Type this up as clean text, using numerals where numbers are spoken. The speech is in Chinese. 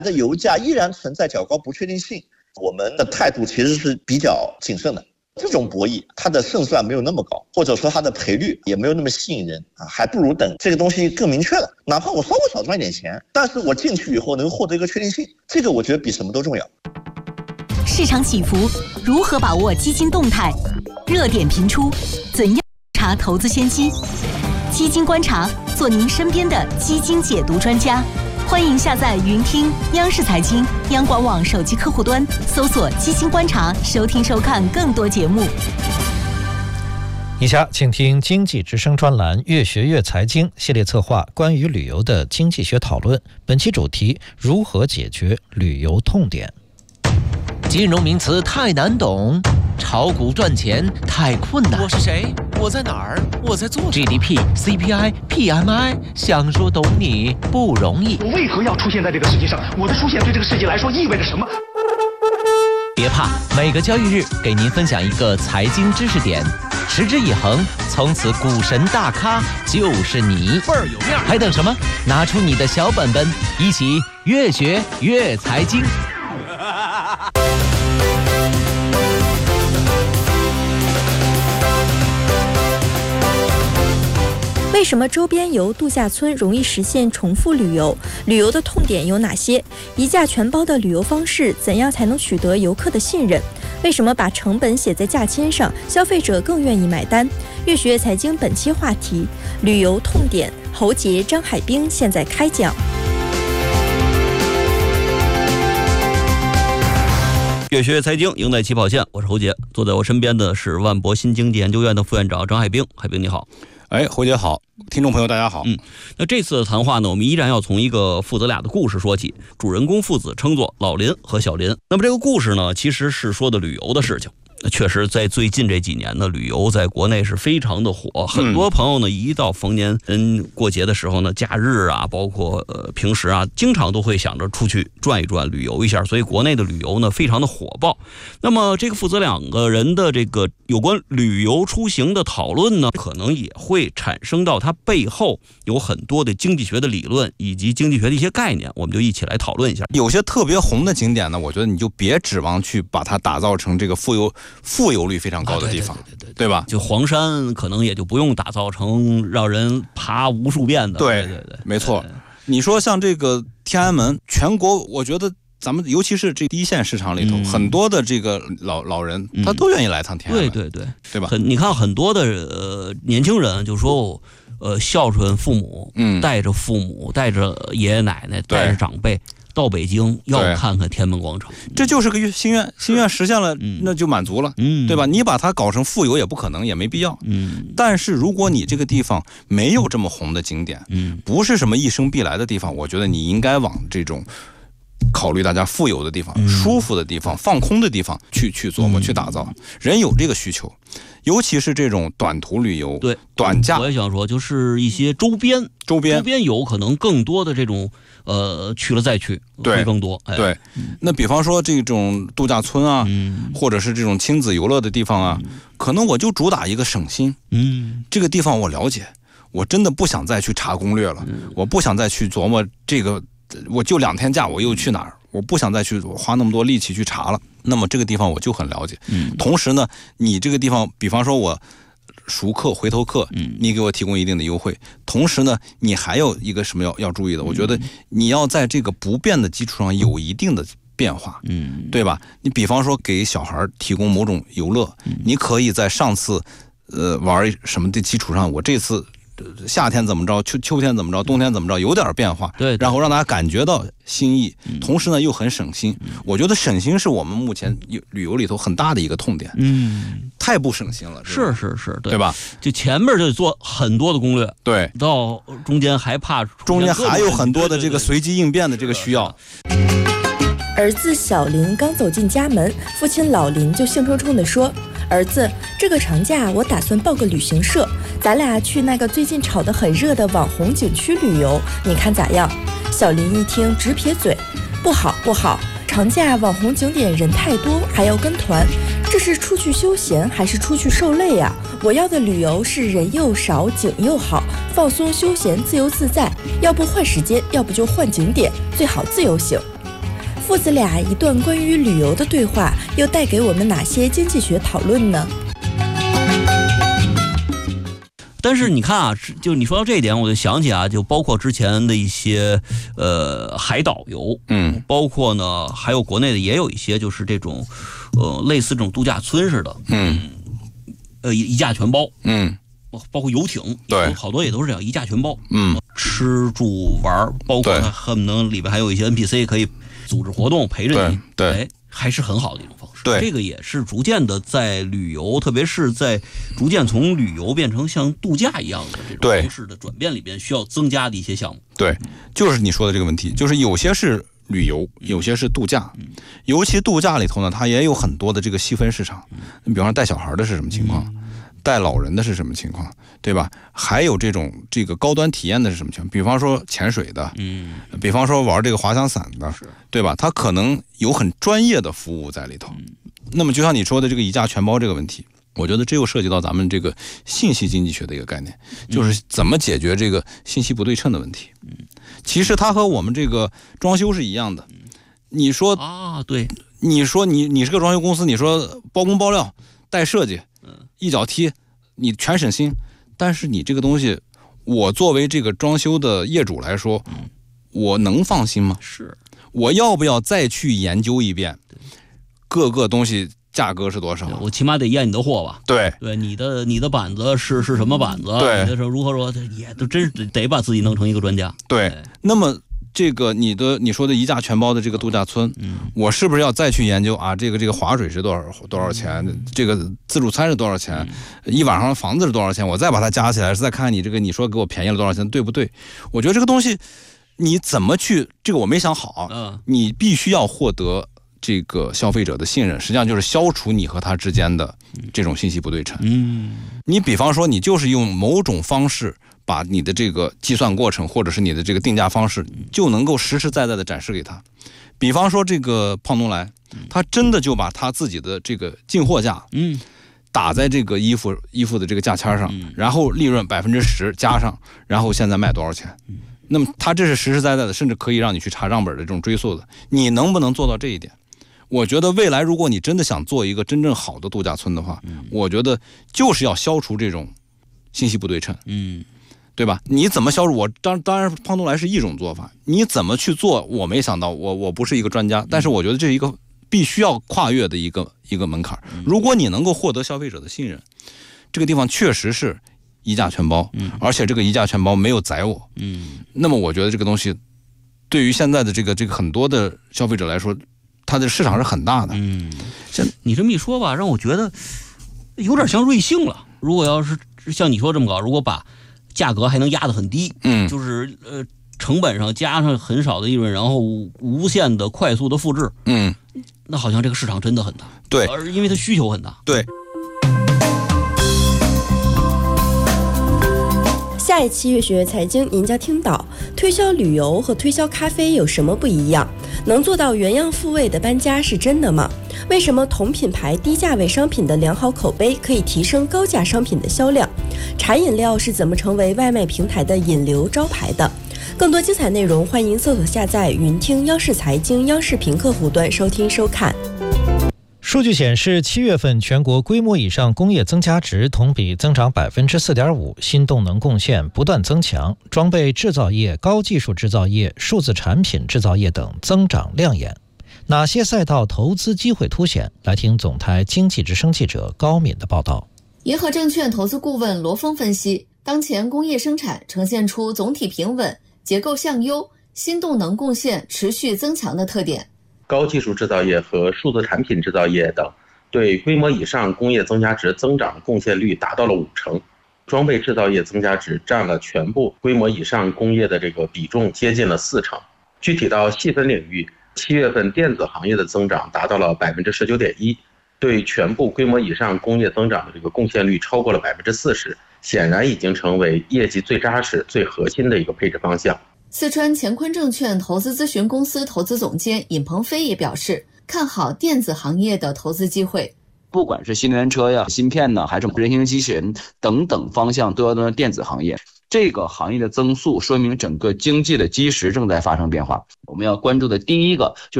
的油价依然存在较高不确定性，我们的态度其实是比较谨慎的。这种博弈它的胜算没有那么高，或者说它的赔率也没有那么吸引人啊，还不如等这个东西更明确了，哪怕我稍微少赚一点钱，但是我进去以后能获得一个确定性，这个我觉得比什么都重要。 市场起伏，如何把握基金动态？热点频出，怎样查投资先机？基金观察，做您身边的基金解读专家。欢迎下载云听央视财经、央广网手机客户端，搜索“基金观察”，收听收看更多节目。 以下请听经济之声专栏《越学越财经》系列策划关于旅游的经济学讨论。本期主题：如何解决旅游痛点？ 金融名词太难懂，炒股赚钱太困难。 我是谁？我在哪儿？我在做什么 ？GDP、CPI、PMI， 想说懂你不容易。 我为何要出现在这个世界上？我的出现对这个世界来说意味着什么？ 别怕，每个交易日给您分享一个财经知识点，持之以恒，从此股神大咖就是你， 倍儿有面。 还等什么？拿出你的小本本，一起越学越财经。 为什么周边游度假村容易实现重复旅游？旅游的痛点有哪些？一价全包的旅游方式怎样才能取得游客的信任？为什么把成本写在价签上，消费者更愿意买单？越学财经本期话题：旅游痛点。侯杰、张海滨现在开讲。 越学越财经，赢在起跑线。我是侯杰，坐在我身边的是万博新经济研究院的副院长张海滨。海滨你好。 侯姐好，听众朋友大家好。 那这次的谈话呢，我们依然要从一个父子俩的故事说起，主人公父子称作老林和小林。那么这个故事呢，其实是说的旅游的事情。确实在最近这几年呢，旅游在国内是非常的火，很多朋友呢一到逢年过节的时候呢，假日啊，包括平时啊，经常都会想着出去转一转，旅游一下，所以国内的旅游呢非常的火爆。那么这个父子两个人的这个有关旅游出行的讨论呢，可能也会产生到它背后有很多的经济学的理论以及经济学的一些概念，我们就一起来讨论一下。 有些特别红的景点呢，我觉得你就别指望去把它打造成这个富游率非常高的地方，对吧？ 就黄山可能也就不用打造成让人爬无数遍的。对， 没错。你说像这个天安门，全国我觉得咱们尤其是这第一线市场里头，很多的这个老人他都愿意来趟天安门，对吧？ 你看很多的年轻人就说孝顺父母，带着父母，带着爷爷奶奶，带着长辈到北京要看看天安门广场， 这就是个心愿实现了，那就满足了，对吧？你把它搞成富游也不可能，也没必要。但是如果你这个地方没有这么红的景点，不是什么一生必来的地方，我觉得你应该往这种考虑大家富有的地方、舒服的地方、放空的地方去琢磨、去打造。人有这个需求，尤其是这种短途旅游，短假。 我也想说，就是一些周边有可能更多的这种去了再去会更多。 对，那比方说这种度假村啊，或者是这种亲子游乐的地方啊，可能我就主打一个省心。这个地方我了解，我真的不想再去查攻略了，我不想再去琢磨这个。我就2天假，我又去哪儿？我不想再去花那么多力气去查了。那么这个地方我就很了解。同时呢，你这个地方，比方说我熟客、回头客，你给我提供一定的优惠。同时呢，你还有一个什么要注意的？我觉得你要在这个不变的基础上有一定的变化，对吧？你比方说给小孩提供某种游乐，你可以在上次玩什么的基础上，我这次夏天怎么着，秋天怎么着，冬天怎么着，有点变化，然后让大家感觉到新意，同时呢又很省心。我觉得省心是我们目前旅游里头很大的一个痛点，太不省心了， 是， 对吧？ 就前面就做很多的攻略， 对， 到中间还怕中间还有很多的这个随机应变的这个需要。 儿子小林刚走进家门，父亲老林就兴冲冲地说：“儿子，这个长假我打算报个旅行社，咱俩去那个最近炒得很热的网红景区旅游，你看咋样？”小林一听直撇嘴：“不好，长假网红景点人太多，还要跟团，这是出去休闲还是出去受累呀？我要的旅游是人又少，景又好，放松休闲，自由自在。要不换时间，要不就换景点，最好自由行。” 父子俩一段关于旅游的对话，又带给我们哪些经济学讨论呢？ 但是你看啊，就你说到这一点，我就想起啊，就包括之前的一些海岛游，包括呢还有国内的也有一些就是这种类似这种度假村似的，一价全包，包括游艇， 对， 好多也都是这样一价全包，吃住玩，包括它恨不能里边还有一些 NPC 可以组织活动陪着你， 对， 还是很好的一种方式。 对， 这个也是逐渐的在旅游，特别是在逐渐从旅游变成像度假一样的这种方式的转变里边，需要增加的一些项目。 对，就是你说的这个问题，就是有些是旅游，有些是度假，尤其度假里头呢，它也有很多的这个细分市场。你比方说带小孩的是什么情况？带老人的是什么情况，对吧？还有这个高端体验的是什么情况？比方说潜水的，比方说玩这个滑翔伞的，对吧？它可能有很专业的服务在里头。那么就像你说的这个一价全包这个问题，我觉得这又涉及到咱们这个信息经济学的一个概念，就是怎么解决这个信息不对称的问题。其实它和我们这个装修是一样的。你说啊，对， 你说你是个装修公司，你说包工包料带设计，一脚踢，你全省心。但是你这个东西，我作为这个装修的业主来说，我能放心吗？ 是， 我要不要再去研究一遍各个东西价格是多少？ 我起码得验你的货吧？ 对， 你的板子是什么板子？ 对， 你的如何说，也都真是得把自己弄成一个专家。 对，那么这个你说的一价全包的这个度假村，我是不是要再去研究啊？这个划水是多少钱？这个自助餐是多少钱？一晚上房子是多少钱？我再把它加起来，再看看你这个你说给我便宜了多少钱，对不对？我觉得这个东西你怎么去，这个我没想好。你必须要获得这个消费者的信任，实际上就是消除你和他之间的这种信息不对称。你比方说，你就是用某种方式把你的这个计算过程，或者是你的这个定价方式，就能够实实在在的展示给他。比方说这个胖东来，他真的就把他自己的这个进货价，打在这个衣服的这个价签上，然后利润10%加上，然后现在卖多少钱？那么他这是实实在在的，甚至可以让你去查账本的这种追溯的。你能不能做到这一点？我觉得未来如果你真的想做一个真正好的度假村的话，我觉得就是要消除这种信息不对称。对吧？你怎么消除？我当然胖东来是一种做法，你怎么去做？我没想到，我不是一个专家，但是我觉得这是一个必须要跨越的一个门槛。如果你能够获得消费者的信任，这个地方确实是一价全包，而且这个一价全包没有宰我，那么我觉得这个东西对于现在的这个很多的消费者来说，它的市场是很大的。 像你这么一说吧，让我觉得有点像瑞幸了。如果要是像你说这么高，如果把价格还能压得很低，就是成本上加上很少的利润，然后无限的快速的复制，那好像这个市场真的很大。 对， 而因为它需求很大。 对。 下一期越学越财经，您将听到推销旅游和推销咖啡有什么不一样？能做到原样复位的搬家是真的吗？为什么同品牌低价位商品的良好口碑可以提升高价商品的销量？茶饮料是怎么成为外卖平台的引流招牌的？更多精彩内容，欢迎搜索下载云听央视财经央视频客户端收听收看。 数据显示，7月份全国规模以上工业增加值同比增长 4.5%， 新动能贡献不断增强，装备制造业、高技术制造业、数字产品制造业等增长亮眼。哪些赛道投资机会凸显？来听总台经济之声记者高敏的报道。 银河证券投资顾问罗峰分析，当前工业生产呈现出总体平稳、结构向优、新动能贡献持续增强的特点。 高技术制造业和数字产品制造业等对规模以上工业增加值增长的贡献率达到了50%，装备制造业增加值占了全部规模以上工业的这个比重接近了40%。具体到细分领域，7月份电子行业的增长达到了 19.1%， 对全部规模以上工业增长的这个贡献率超过了 40%， 显然已经成为业绩最扎实、最核心的一个配置方向。 四川乾坤证券投资咨询公司投资总监尹鹏飞也表示，看好电子行业的投资机会。 不管是新能源车呀、芯片呢，还是人形机器人等等方向，都要到电子行业。这个行业的增速说明整个经济的基石正在发生变化。我们要关注的第一个就是